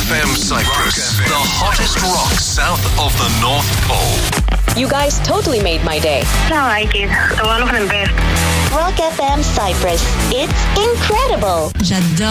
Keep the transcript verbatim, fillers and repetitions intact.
F M Cyprus, the hottest rock south of the North Pole. You guys totally made my day. I like it. One of the best. Rock F M Cyprus. It's incredible. J'adore.